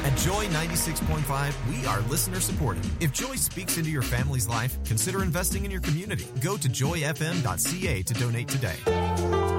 At Joy 96.5, we are listener supported. If Joy speaks into your family's life, consider investing in your community. Go to joyfm.ca to donate today.